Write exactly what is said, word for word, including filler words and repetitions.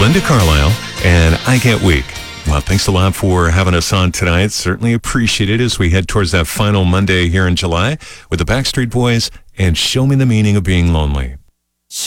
Linda Carlisle, and I Get Weak. Well, thanks a lot for having us on tonight. Certainly appreciate it as we head towards that final Monday here in July with the Backstreet Boys and Show Me the Meaning of Being Lonely.